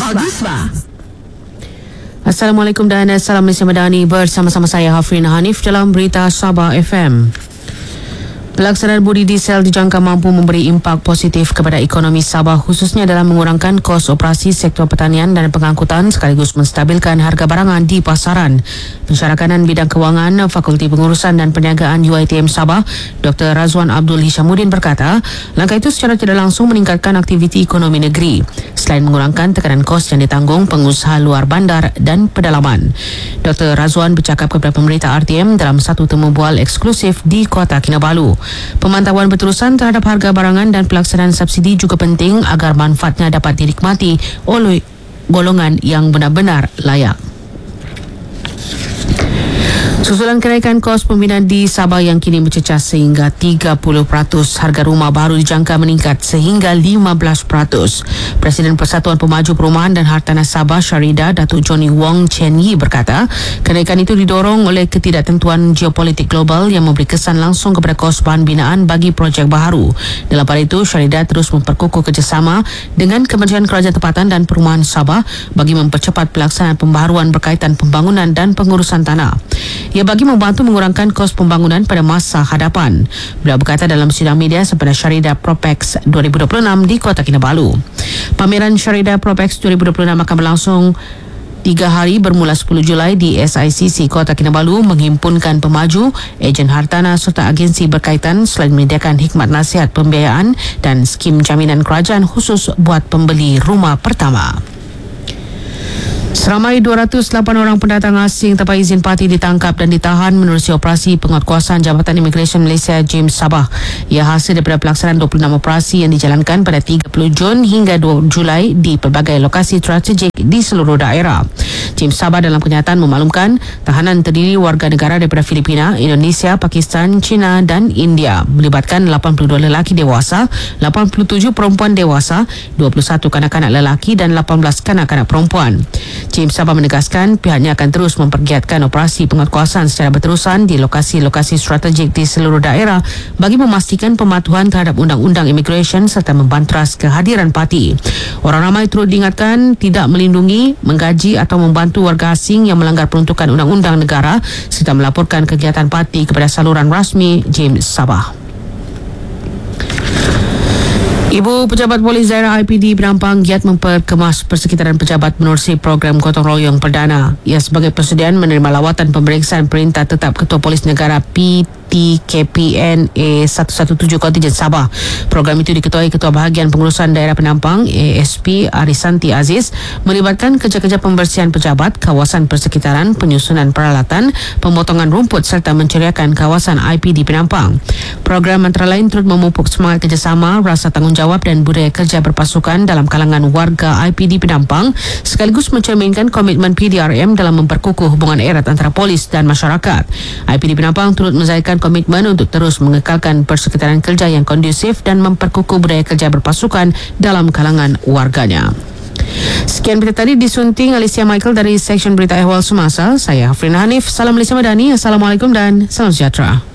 Assalamualaikum dan Salam Malaysia Madani, bersama-sama saya Hafrin Hanif dalam Berita Sabah FM. Pelaksanaan budi diesel dijangka mampu memberi impak positif kepada ekonomi Sabah, khususnya dalam mengurangkan kos operasi sektor pertanian dan pengangkutan sekaligus menstabilkan harga barangan di pasaran. Pensyarakanan Bidang Kewangan Fakulti Pengurusan dan Perniagaan UiTM Sabah, Dr. Razwan Abdul Hishamuddin berkata, langkah itu secara tidak langsung meningkatkan aktiviti ekonomi negeri selain mengurangkan tekanan kos yang ditanggung pengusaha luar bandar dan pedalaman. Dr. Razwan bercakap kepada pemberita RTM dalam satu temu bual eksklusif di Kota Kinabalu. Pemantauan berterusan terhadap harga barangan dan pelaksanaan subsidi juga penting agar manfaatnya dapat dinikmati oleh golongan yang benar-benar layak. Susulan kenaikan kos pembinaan di Sabah yang kini bercecah sehingga 30%, harga rumah baru dijangka meningkat sehingga 15%. Presiden Persatuan Pemaju Perumahan dan Hartanah Sabah Syarida, Datuk Johnny Wong Chen Yi berkata, kenaikan itu didorong oleh ketidaktentuan geopolitik global yang memberi kesan langsung kepada kos bahan binaan bagi projek baharu. Dalam pada itu, Syarida terus memperkukuh kerjasama dengan Kementerian Kerajaan Tempatan dan Perumahan Sabah bagi mempercepat pelaksanaan pembaharuan berkaitan pembangunan dan pengurusan tanah. Ia bagi membantu mengurangkan kos pembangunan pada masa hadapan. Beliau berkata dalam sidang media sempena Syarida Propex 2026 di Kota Kinabalu. Pameran Syarida Propex 2026 akan berlangsung 3 hari bermula 10 Julai di SICC Kota Kinabalu, menghimpunkan pemaju, ejen hartanah serta agensi berkaitan selain menyediakan hikmat nasihat pembiayaan dan skim jaminan kerajaan khusus buat pembeli rumah pertama. Seramai 208 orang pendatang asing tanpa izin parti ditangkap dan ditahan menerusi operasi penguatkuasaan Jabatan Imigresen Malaysia JIM Sabah. Ia hasil daripada pelaksanaan 26 operasi yang dijalankan pada 30 Jun hingga 2 Julai di pelbagai lokasi strategik di seluruh daerah. JIM Sabah dalam kenyataan memaklumkan tahanan terdiri warga negara daripada Filipina, Indonesia, Pakistan, China dan India, melibatkan 82 lelaki dewasa, 87 perempuan dewasa, 21 kanak-kanak lelaki dan 18 kanak-kanak perempuan. JIM Sabah menegaskan pihaknya akan terus mempergiatkan operasi penguatkuasaan secara berterusan di lokasi-lokasi strategik di seluruh daerah bagi memastikan pematuhan terhadap undang-undang imigresen serta membantras kehadiran parti. Orang ramai turut diingatkan tidak melindungi, menggaji atau membantu warga asing yang melanggar peruntukan undang-undang negara serta melaporkan kegiatan parti kepada saluran rasmi JIM Sabah. Ibu Pejabat Polis Daerah IPD Penampang giat memperkemas persekitaran pejabat menerusi program gotong royong perdana. Ia sebagai persediaan menerima lawatan pemeriksaan Perintah Tetap Ketua Polis Negara PTKPN A117 Kontingen Sabah. Program itu diketuai Ketua Bahagian Pengurusan Daerah Penampang ASP Arisanti Aziz, melibatkan kerja-kerja pembersihan pejabat, kawasan persekitaran, penyusunan peralatan, pemotongan rumput serta menceriakan kawasan IPD Penampang. Program antara lain turut memupuk semangat kerjasama, rasa tanggungjawab dan budaya kerja berpasukan dalam kalangan warga IPD Penampang sekaligus mencerminkan komitmen PDRM dalam memperkukuh hubungan erat antara polis dan masyarakat. IPD Penampang turut menzahirkan komitmen untuk terus mengekalkan persekitaran kerja yang kondusif dan memperkukuh budaya kerja berpasukan dalam kalangan warganya. Sekian berita tadi disunting Alicia Michael dari Seksyen Berita Ehwal Semasa. Saya Hafrin Hanif. Salam Malaysia Madani. Assalamualaikum dan salam sejahtera.